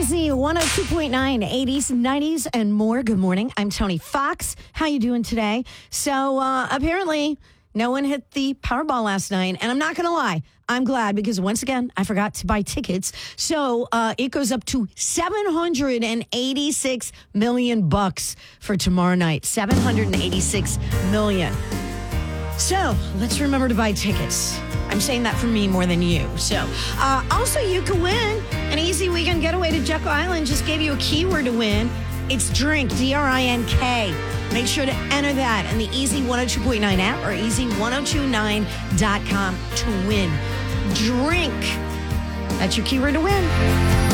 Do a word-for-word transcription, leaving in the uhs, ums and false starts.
Easy one oh two point nine, eighties, nineties, and more. Good morning. I'm Tony Fox. How you doing today? So uh, apparently no one hit the Powerball last night. And I'm not going to lie. I'm glad because once again, I forgot to buy tickets. So uh, it goes up to seven hundred eighty-six million bucks for tomorrow night. seven hundred eighty-six million. So let's remember to buy tickets. I'm saying that for me more than you. So uh, also you can win an easy weekend getaway to Jekyll Island. Just gave you a keyword to win. It's drink, D R I N K. Make sure to enter that in the Easy one oh two point nine app or easy ten twenty-nine dot com to win. Drink. That's your keyword to win.